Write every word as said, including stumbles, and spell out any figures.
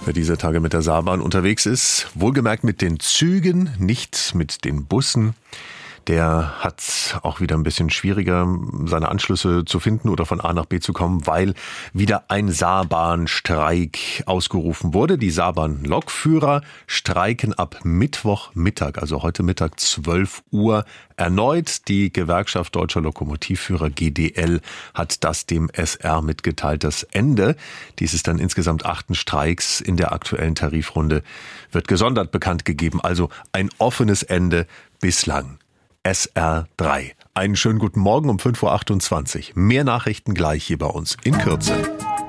Wer diese Tage mit der Saarbahn unterwegs ist, wohlgemerkt mit den Zügen, nicht mit den Bussen, der hat auch wieder ein bisschen schwieriger, seine Anschlüsse zu finden oder von A nach B zu kommen, weil wieder ein Saarbahnstreik ausgerufen wurde. Die Saarbahn-Lokführer streiken ab Mittwochmittag, also heute Mittag zwölf Uhr erneut. Die Gewerkschaft Deutscher Lokomotivführer G D L hat das dem S R mitgeteilt. Das Ende dieses dann insgesamt achten Streiks in der aktuellen Tarifrunde wird gesondert bekannt gegeben. Also ein offenes Ende bislang. S R drei. Einen schönen guten Morgen um fünf Uhr achtundzwanzig. Mehr Nachrichten gleich hier bei uns in Kürze.